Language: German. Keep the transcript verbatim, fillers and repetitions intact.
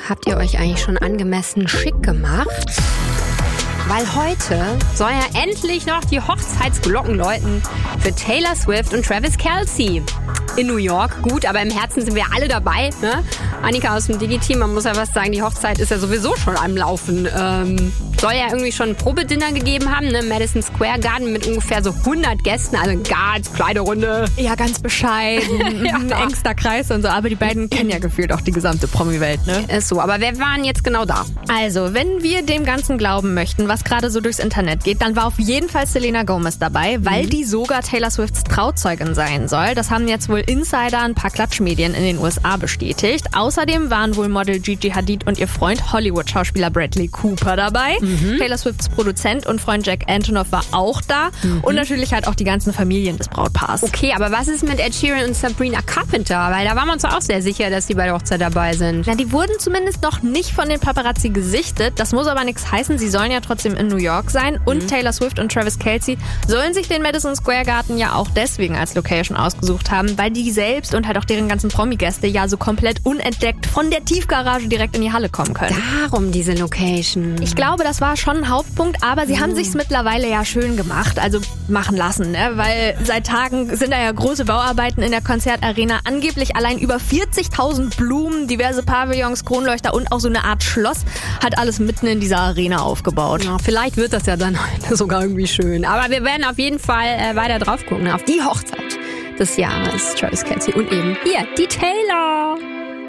habt ihr euch eigentlich schon angemessen schick gemacht? Weil heute soll ja endlich noch die Hochzeitsglocken läuten für Taylor Swift und Travis Kelce. In New York, gut, aber im Herzen sind wir alle dabei. Ne? Annika aus dem Digi-Team, man muss ja was sagen, die Hochzeit ist ja sowieso schon am Laufen. Ähm, soll ja irgendwie schon ein Probedinner gegeben haben, ne? Madison Square Garden mit ungefähr so hundert Gästen, also eine ganz kleine Runde. Ja, ganz bescheiden, ja. Ein engster Kreis und so, aber die beiden kennen ja gefühlt auch die gesamte Promi-Welt, ne? Ist so, aber wer waren jetzt genau da? Also, wenn wir dem Ganzen glauben möchten, was gerade so durchs Internet geht, dann war auf jeden Fall Selena Gomez dabei, weil mhm. die sogar Taylor Swifts Trauzeugin sein soll. Das haben jetzt wohl Insider, ein paar Klatschmedien in den U S A bestätigt. Außerdem waren wohl Model Gigi Hadid und ihr Freund Hollywood-Schauspieler Bradley Cooper dabei. Mhm. Taylor Swifts Produzent und Freund Jack Antonoff war auch da. Mhm. Und natürlich halt auch die ganzen Familien des Brautpaars. Okay, aber was ist mit Ed Sheeran und Sabrina Carpenter? Weil da waren wir uns auch sehr sicher, dass die bei der Hochzeit dabei sind. Na, die wurden zumindest noch nicht von den Paparazzi gesichtet. Das muss aber nichts heißen. Sie sollen ja trotzdem in New York sein. Und mhm. Taylor Swift und Travis Kelce sollen sich den Madison Square Garden ja auch deswegen als Location ausgesucht haben, weil die selbst und halt auch deren ganzen Promi-Gäste ja so komplett unentdeckt von der Tiefgarage direkt in die Halle kommen können. Darum diese Location. Ich glaube, das war schon ein Hauptpunkt, aber sie mhm. haben sich's mittlerweile ja schön gemacht, also machen lassen, ne? Weil seit Tagen sind da ja große Bauarbeiten in der Konzertarena, angeblich allein über vierzigtausend Blumen, diverse Pavillons, Kronleuchter und auch so eine Art Schloss hat alles mitten in dieser Arena aufgebaut. Ja, vielleicht wird das ja dann sogar irgendwie schön, aber wir werden auf jeden Fall äh, weiter drauf gucken, auf die Hochzeit des Jahres, Travis Kelce und eben hier, die Taylor.